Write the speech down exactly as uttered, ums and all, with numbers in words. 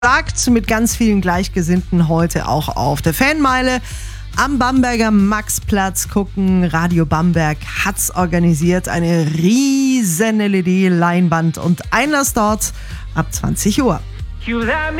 Sagt mit ganz vielen Gleichgesinnten heute auch auf der Fanmeile am Bamberger Maxplatz gucken. Radio Bamberg hat's organisiert, eine riesen L E D-Leinwand und Einlass dort ab zwanzig Uhr.